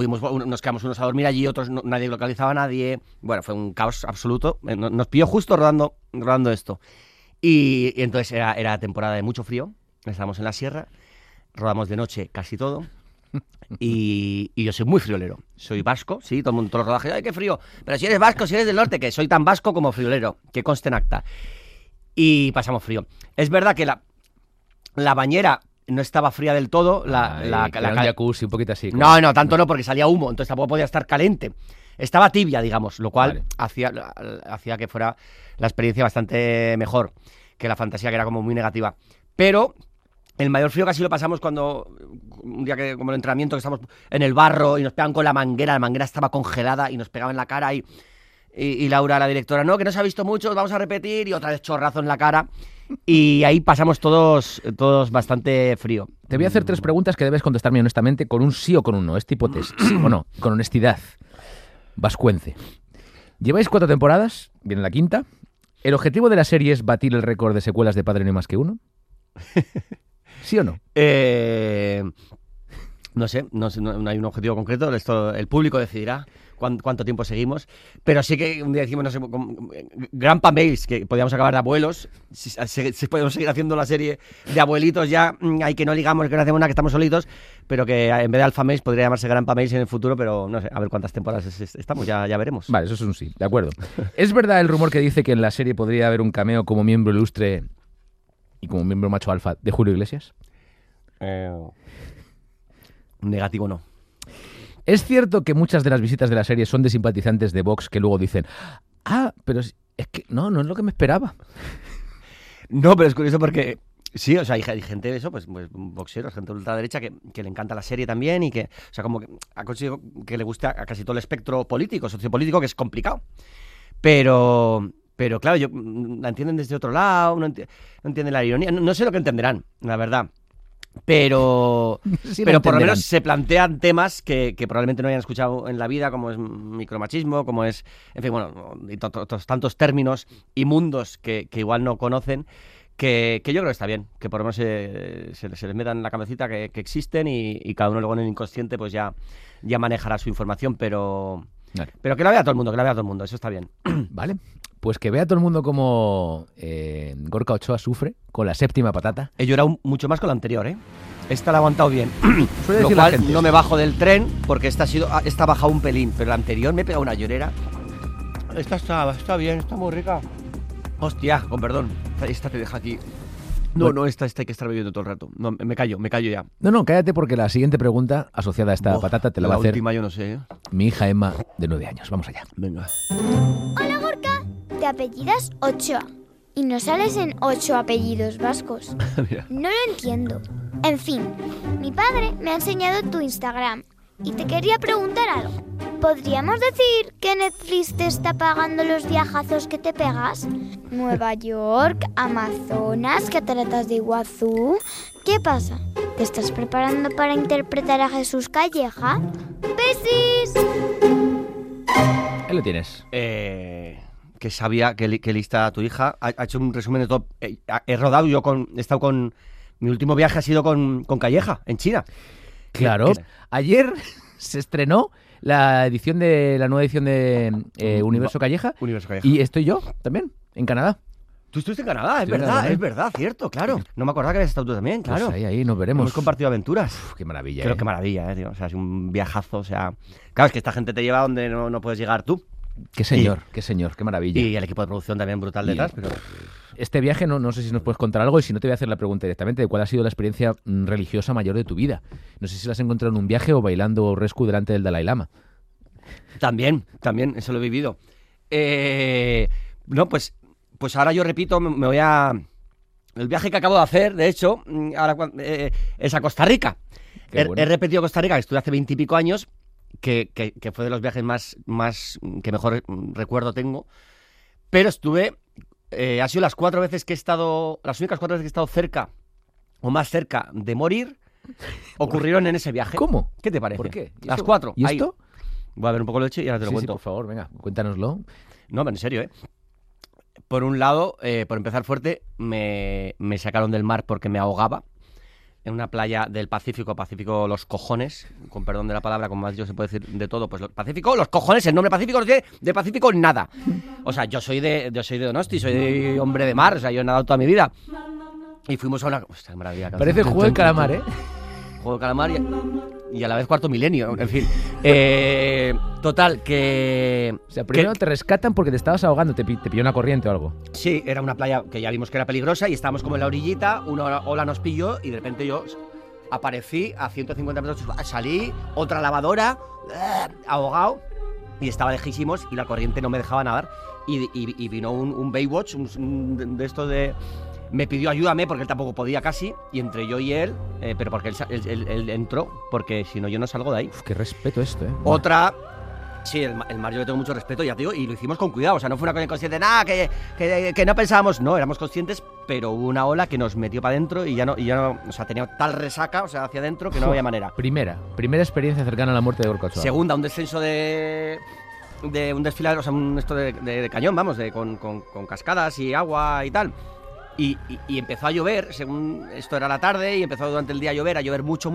Nos quedamos unos a dormir allí, otros nadie localizaba a nadie. Bueno, fue un caos absoluto. Nos pilló justo rodando esto. Y entonces era temporada de mucho frío. Estábamos en la sierra, rodamos de noche casi todo. Y yo soy muy friolero. Soy vasco, sí, todo el mundo, todos los rodajes, ¡ay, qué frío! Pero si eres vasco, si eres del norte, que soy tan vasco como friolero, que conste en acta. Y pasamos frío. Es verdad que la bañera no estaba fría del todo. Un jacuzzi, un poquito así. No, tanto no, porque salía humo, entonces tampoco podía estar caliente. Estaba tibia, digamos, lo cual hacía que fuera la experiencia bastante mejor que la fantasía, que era como muy negativa. Pero el mayor frío casi lo pasamos cuando, un día que como el entrenamiento, que estamos en el barro y nos pegan con la manguera estaba congelada y nos pegaba en la cara y Laura, la directora, no, que no se ha visto mucho, vamos a repetir, y otra vez chorrazo en la cara. Y ahí pasamos todos bastante frío. Te voy a hacer 3 preguntas que debes contestarme honestamente con un sí o con un no. Es tipo test, sí o no, con honestidad. Vascuence. Lleváis 4 temporadas, viene la 5ª. ¿El objetivo de la serie es batir el récord de secuelas de Padre No hay más que uno? ¿Sí o no? No sé, no hay un objetivo concreto. Esto el público decidirá cuánto tiempo seguimos. Pero sí que un día decimos, no sé, Grandpa Mails, que podíamos acabar de abuelos. Si podemos seguir haciendo la serie de abuelitos ya, hay que no ligamos, que no hacemos nada, que estamos solitos. Pero que en vez de Alpha Mails podría llamarse Grandpa Mails en el futuro. Pero no sé, a ver cuántas temporadas estamos, ya veremos. Vale, eso es un sí, de acuerdo. ¿Es verdad el rumor que dice que en la serie podría haber un cameo como miembro ilustre y como miembro macho alfa de Julio Iglesias? Negativo no. ¿Es cierto que muchas de las visitas de la serie son de simpatizantes de Vox que luego dicen, pero es que no es lo que me esperaba? No, pero es curioso porque sí, o sea, hay gente de eso, pues boxeros, gente de ultraderecha que le encanta la serie también y que, o sea, como que ha conseguido que le guste a casi todo el espectro político, sociopolítico, que es complicado. Pero claro, la entienden desde otro lado, no entienden la ironía, no sé lo que entenderán, la verdad. Pero por lo menos se plantean temas que probablemente no hayan escuchado en la vida, como es micromachismo, como es, en fin, bueno, y tantos términos y mundos que igual no conocen, que yo creo que está bien, que por lo menos se les metan en la cabecita que existen y cada uno luego en el inconsciente pues ya manejará su información, pero que la vea todo el mundo, eso está bien. Vale. Pues que vea todo el mundo como Gorka Ochoa sufre con la 7ª patata. He llorado mucho más con la anterior, ¿eh? Esta la he aguantado bien. Suele Lo decir cual la gente. No me bajo del tren porque esta ha bajado un pelín, pero la anterior me he pegado una llorera. Esta está bien, está muy rica. Hostia, con perdón. Esta te deja aquí. No, esta hay que estar bebiendo todo el rato. No, me callo ya. No, cállate porque la siguiente pregunta asociada a esta patata te la va a hacer la última yo no sé, ¿eh? Mi hija Emma, de 9 años. Vamos allá. Venga. Hola, Gorka. Te apellidas Ochoa y no sales en 8 apellidos vascos. No lo entiendo. En fin, mi padre me ha enseñado tu Instagram y te quería preguntar algo. ¿Podríamos decir que Netflix te está pagando los viajazos que te pegas? Nueva York, Amazonas, Cataratas de Iguazú. ¿Qué pasa? ¿Te estás preparando para interpretar a Jesús Calleja? ¡Besis! Ahí lo tienes. Que sabía que lista tu hija. Ha hecho un resumen de todo. He rodado he estado con... Mi último viaje ha sido con Calleja, en China. Claro. Ayer se estrenó la nueva edición de Universo Calleja. Universo Calleja. Y estoy yo también, en Canadá. Tú estuviste en Canadá, es verdad, cierto, claro. No me acordaba que habías estado tú también, claro. Pues ahí nos veremos. Hemos compartido aventuras. Qué maravilla. Qué maravilla, tío. O sea, es un viajazo, o sea... Claro, es que esta gente te lleva donde no puedes llegar tú. Qué señor, qué maravilla. Y el equipo de producción también brutal detrás, pero... Este viaje, no sé si nos puedes contar algo, y si no te voy a hacer la pregunta directamente de cuál ha sido la experiencia religiosa mayor de tu vida. No sé si la has encontrado en un viaje o bailando rescue delante del Dalai Lama. También, eso lo he vivido. Pues ahora yo repito, me voy a... El viaje que acabo de hacer, de hecho, ahora es a Costa Rica. He repetido Costa Rica, que estuve hace 20 y pico años, que fue de los viajes más que mejor recuerdo tengo. Pero estuve... ha sido las únicas 4 veces que he estado cerca, o más cerca, de morir, ocurrieron en ese viaje. ¿Cómo? ¿Qué te parece? ¿Por qué? Las 4. ¿Y esto? Voy a ver un poco de leche y ahora te lo cuento. Sí, por favor, venga, cuéntanoslo. No, pero en serio, ¿eh? Por un lado, por empezar fuerte, me sacaron del mar porque me ahogaba. en una playa del Pacífico los cojones, con perdón de la palabra, como más yo se puede decir de todo, pues Pacífico, los cojones, el nombre Pacífico no tiene de Pacífico nada. O sea, yo soy de Donosti, soy hombre de mar, o sea, yo he nadado toda mi vida. Y fuimos a una... Hostia, qué maravilla. Parece juego de calamar, ¿eh? Juego de calamar y a la vez cuarto milenio, en fin. Total, que... O sea, primero te rescatan porque te estabas ahogando, te pilló una corriente o algo. Sí, era una playa que ya vimos que era peligrosa y estábamos como en la orillita, una ola nos pilló y de repente yo aparecí a 150 metros, salí, otra lavadora, ahogado, y estaba lejísimos y la corriente no me dejaba nadar. Y vino un Baywatch, de estos de... Me pidió ayúdame porque él tampoco podía casi, y entre yo y él, pero porque él entró, porque si no yo no salgo de ahí. Uf, qué respeto esto, ¿eh? Otra... Sí, el mar yo le tengo mucho respeto, ya te digo, y lo hicimos con cuidado, o sea, no fue una cosa inconsciente, nada, que no pensábamos, no, éramos conscientes, pero hubo una ola que nos metió para adentro y ya no, o sea, tenía tal resaca, o sea, hacia adentro, que no había manera. Primera experiencia cercana a la muerte de Gorka Ochoa. Segunda, un descenso de un desfiladero, o sea, esto de cañón, vamos, con cascadas y agua y tal. Y empezó a llover, según esto era la tarde, y empezó durante el día a llover mucho,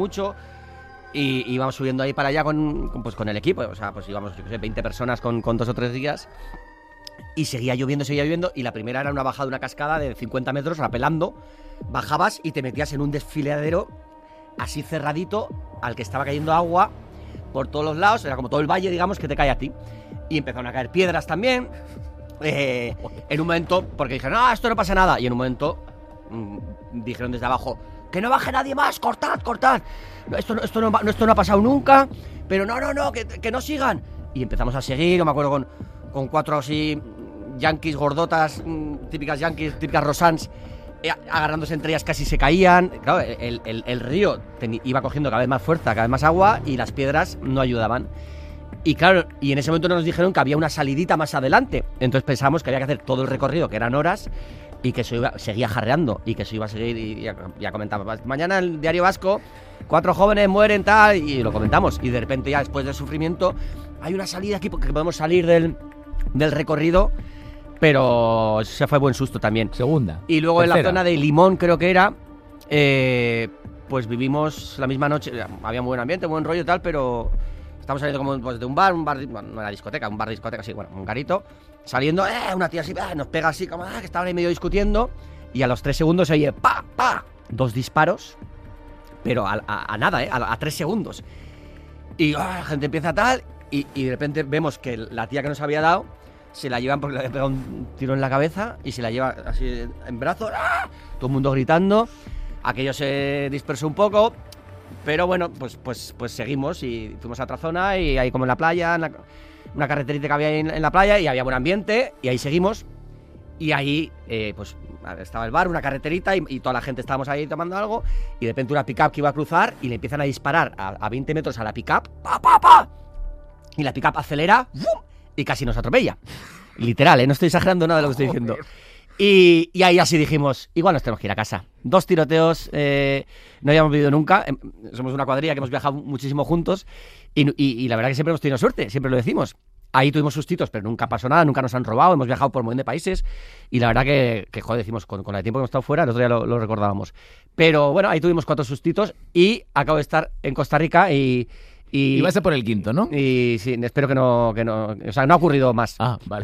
y íbamos subiendo ahí para allá con el equipo, o sea, pues íbamos, yo qué sé, 20 personas con 2 o 3 días, y seguía lloviendo, y la primera era una bajada de una cascada de 50 metros, rapelando, bajabas y te metías en un desfiladero así cerradito, al que estaba cayendo agua por todos los lados, era como todo el valle, digamos, que te cae a ti, y empezaron a caer piedras también. En un momento, porque dijeron, no, esto no pasa nada, y en un momento dijeron desde abajo, que no baje nadie más, cortad, esto no ha pasado nunca, pero no, que no sigan, y empezamos a seguir, me acuerdo con 4 así yanquis gordotas, típicas yanquis, típicas rosans, agarrándose entre ellas, casi se caían, claro, el río iba cogiendo cada vez más fuerza, cada vez más agua, y las piedras no ayudaban. Y claro, y en ese momento nos dijeron que había una salidita más adelante. Entonces pensamos que había que hacer todo el recorrido, que eran horas, y que eso seguía jarreando, y que eso iba a seguir, y ya comentamos. Mañana el Diario Vasco, 4 jóvenes mueren, tal, y lo comentamos. Y de repente ya después del sufrimiento, hay una salida aquí porque podemos salir del recorrido, pero se fue buen susto también. Segunda. Y luego tercera. En la zona de Limón, creo que era, pues vivimos la misma noche, había muy buen ambiente, buen rollo y tal, pero... Estamos saliendo como pues, de un bar, bueno, no era discoteca, un bar discoteca, sí, bueno, un garito. Saliendo, una tía así, nos pega así, como que estaban ahí medio discutiendo. Y a los 3 segundos se oye, ¡pa! 2 disparos, pero a nada, a 3 segundos. Y la gente empieza tal, y de repente vemos que la tía que nos había dado, se la llevan porque le había pegado un tiro en la cabeza, y se la lleva así en brazos, todo el mundo gritando. Aquello se dispersó un poco. Pero bueno, pues seguimos y fuimos a otra zona y ahí como en la playa, una carreterita que había ahí en la playa y había buen ambiente y ahí seguimos. Y ahí pues estaba el bar, una carreterita y toda la gente estábamos ahí tomando algo y de repente una pick-up que iba a cruzar y le empiezan a disparar a 20 metros a la pick-up, ¡pa! Y la pick-up acelera ¡fum! Y casi nos atropella. Literal, no estoy exagerando nada de lo que estoy diciendo. Y ahí así dijimos, igual nos tenemos que ir a casa. 2 tiroteos, no habíamos vivido nunca. Somos una cuadrilla que hemos viajado muchísimo juntos y la verdad que siempre hemos tenido suerte, siempre lo decimos. Ahí tuvimos sustitos, pero nunca pasó nada, nunca nos han robado, hemos viajado por un montón de países y la verdad que joder, decimos, con el tiempo que hemos estado fuera, el otro día lo recordábamos. Pero bueno, ahí tuvimos 4 sustitos y acabo de estar en Costa Rica y vas a por el quinto, ¿no? Y sí, espero que no, o sea, no ha ocurrido más. Ah, vale.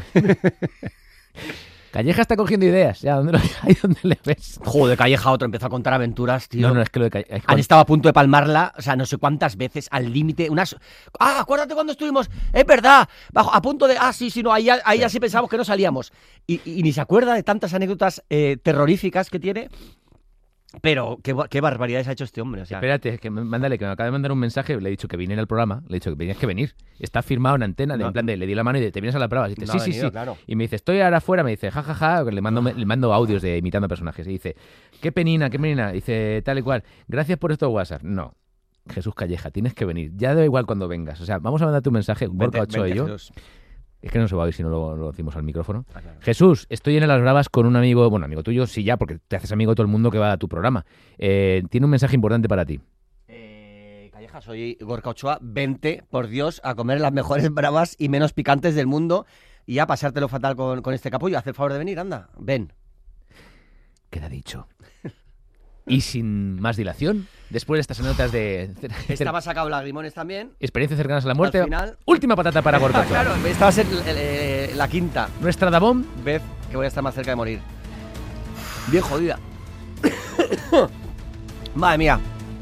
Calleja está cogiendo ideas, ya, ahí donde le ves. Joder, Calleja otro, empezó a contar aventuras, tío. No, es que lo de Calleja... Han estado a punto de palmarla, o sea, no sé cuántas veces, al límite, acuérdate cuando estuvimos, es verdad, a punto de, sí, no, ahí ya sí pensábamos que no salíamos. Y ni se acuerda de tantas anécdotas terroríficas que tiene. Pero qué barbaridades ha hecho este hombre, o sea. Espérate, que me acaba de mandar un mensaje, le he dicho que viniera al programa, le he dicho que tenías que venir. Está firmado en antena, en plan de, le di la mano y te vienes a la prueba. Y dice, sí. Claro. Y me dice, estoy ahora afuera, me dice, jajaja, le mando audios de imitando personajes. Y dice, qué penina. Dice, tal y cual, gracias por estos WhatsApp. No, Jesús Calleja, tienes que venir. Ya da igual cuando vengas. O sea, vamos a mandarte un mensaje, Gorka Ochoa y yo. Jesús. Es que no se va a oír si no lo decimos al micrófono. Claro. Jesús, estoy en Las Bravas con un amigo, bueno, amigo tuyo, sí ya, porque te haces amigo de todo el mundo que va a tu programa. Tiene un mensaje importante para ti. Calleja, soy Gorka Ochoa, vente, por Dios, a comer las mejores bravas y menos picantes del mundo y a pasártelo fatal con este capullo. Haz el favor de venir, anda, ven. Queda dicho. Y sin más dilación, después de estas anécdotas de Estaba sacado lagrimones también. experiencias cercanas a la muerte, Al final- última patata para Gorka Ochoa. Claro, esta va a ser la quinta Nuestra Dabón, vez que voy a estar más cerca de morir. Bien jodida. Madre mía.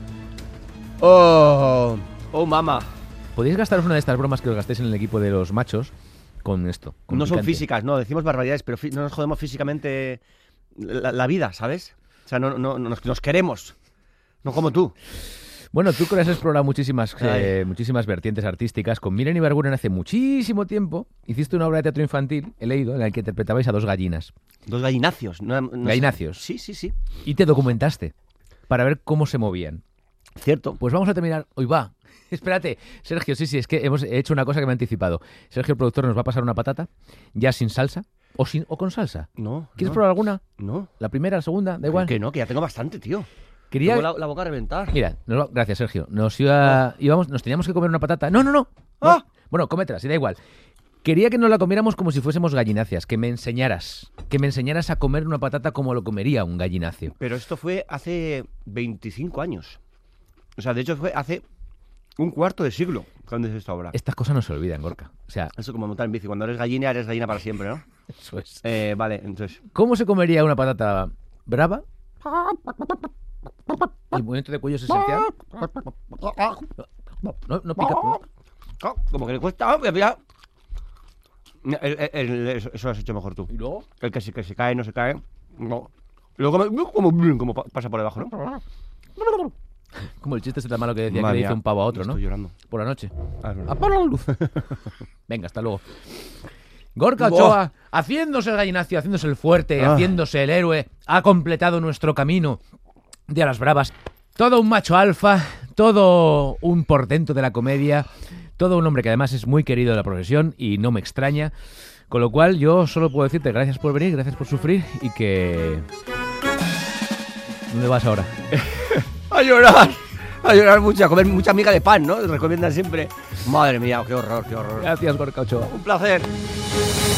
Oh, mamá. podéis gastaros una de estas bromas que os gastéis en el equipo de los machos con esto. Con No son picante. físicas, no, decimos barbaridades, pero no nos jodemos físicamente la vida, ¿sabes? O sea, no nos queremos. No como tú. Bueno, tú que has explorado muchísimas Ay. vertientes artísticas. Con Miren Ibarguren hace muchísimo tiempo hiciste una obra de teatro infantil, he leído, en la que interpretabais a dos gallinas. Dos gallinacios. No Gallinacios. Sí, sí, sí. Y te documentaste para ver cómo se movían. Cierto. Pues vamos a terminar. Hoy va. Espérate, Sergio, sí, es que hemos hecho una cosa que me ha anticipado. Sergio, el productor, nos va a pasar una patata, ya sin salsa, o con salsa. No. ¿Quieres no, probar alguna? No. ¿La primera, la segunda? Da igual. Que no, que ya tengo bastante, tío. Quería... Tengo la boca a reventar. Mira, gracias, Sergio. Nos teníamos que comer una patata. No. ¡Ah! Bueno, cómetela, si da igual. Quería que nos la comiéramos como si fuésemos gallináceas, que me enseñaras a comer una patata como lo comería un gallináceo. Pero esto fue hace 25 años. O sea, de hecho fue hace un cuarto de siglo cuando hice esta obra. Estas cosas no se olvidan, Gorka. O sea, Eso como montar en bici. Cuando eres gallina para siempre, ¿no? eso es. Vale, entonces... ¿Cómo se comería una patata brava? El movimiento de cuello es esencial. No pica. No. Como que le cuesta... Ya. Eso lo has hecho mejor tú. ¿Y luego? El que se cae, no se cae. No. Luego como pasa por debajo, ¿no? Como el chiste ese tan malo que decía Madre que le dice mía, un pavo a otro, ¿no? Estoy llorando. Por la noche. Ah, es verdad. Apaga la luz. Venga, hasta luego. Gorka Buah. Ochoa, haciéndose el gallinacio, haciéndose el fuerte, haciéndose el héroe, ha completado nuestro camino de a las bravas. Todo un macho alfa, todo un portento de la comedia, todo un hombre que además es muy querido de la profesión y no me extraña. Con lo cual yo solo puedo decirte gracias por venir, gracias por sufrir y que... ¿Dónde vas ahora? A llorar mucho, a comer mucha miga de pan, ¿no? Recomiendan siempre. Madre mía, qué horror, qué horror. Gracias, Gorka Ochoa. Un placer.